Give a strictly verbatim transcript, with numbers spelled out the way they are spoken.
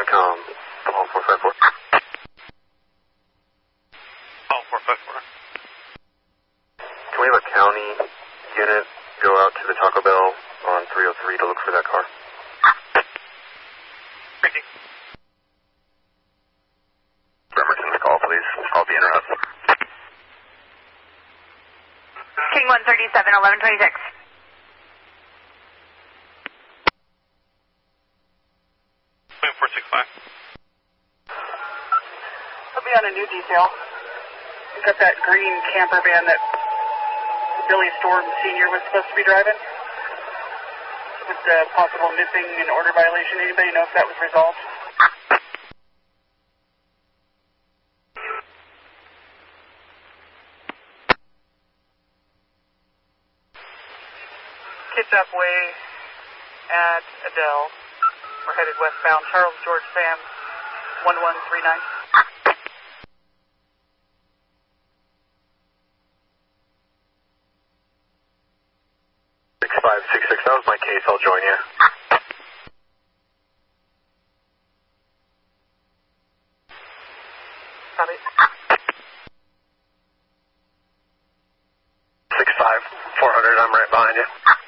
com. Call four five four. Call four five four. Can we have a county unit go out to the Taco Bell on three oh three to look for that car? Ready. Bremerton, the call, please. I'll be interrupted. King one thirty-seven, eleven twenty-six. four six five. I'll be on a new detail. We've got that green camper van that Billy Storm Senior was supposed to be driving. With the possible missing and order violation. Anybody know if that was resolved? Kitsap Way at Adele. We're headed westbound. Charles George Sam, one one three nine. six five six six, that was my case. I'll join you. Copy. six five, four hundred, I'm right behind you.